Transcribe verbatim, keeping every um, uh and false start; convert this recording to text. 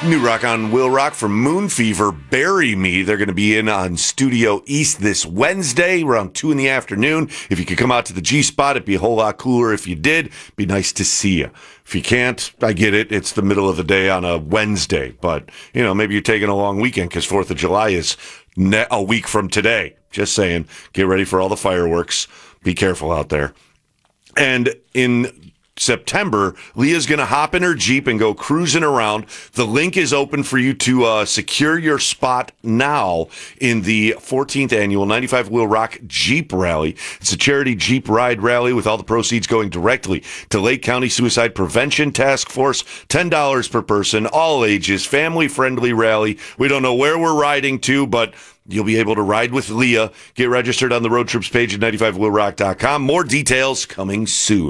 New Rock on Will Rock from Moon Fever, Bury Me. They're going to be in on Studio East this Wednesday around two in the afternoon. If you could come out to the G-Spot, it'd be a whole lot cooler if you did. Be nice to see you. If you can't, I get it. It's the middle of the day on a Wednesday. But, you know, maybe you're taking a long weekend because fourth of July is ne- a week from today. Just saying, get ready for all the fireworks. Be careful out there. And in September, Leah's going to hop in her Jeep and go cruising around. The link is open for you to uh, secure your spot now in the fourteenth annual ninety-five Will Rock Jeep Rally. It's a charity Jeep ride rally with all the proceeds going directly to Lake County Suicide Prevention Task Force. ten dollars per person, all ages, family-friendly rally. We don't know where we're riding to, but you'll be able to ride with Leah. Get registered on the road trips page at ninety-five will rock dot com. More details coming soon.